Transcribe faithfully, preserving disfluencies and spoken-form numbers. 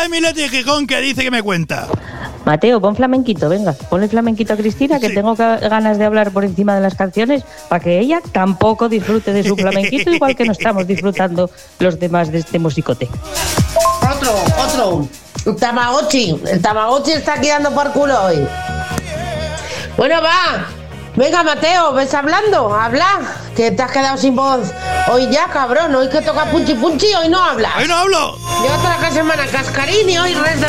está Emileti Gijón, que dice que me cuenta. Mateo, pon flamenquito, venga, ponle flamenquito a Cristina, que Sí. tengo ca- ganas de hablar por encima de las canciones para que ella tampoco disfrute de su flamenquito, igual que no estamos disfrutando los demás de este musicote. Otro, otro. El Tamagotchi. El Tamagotchi está quedando por culo hoy. Bueno, va. Venga, Mateo, ves hablando, habla. Que te has quedado sin voz hoy ya, cabrón. Hoy que toca punchi punchi, hoy no hablas. ¡Hoy no hablo! Lleva toda la semana cascarín y hoy res de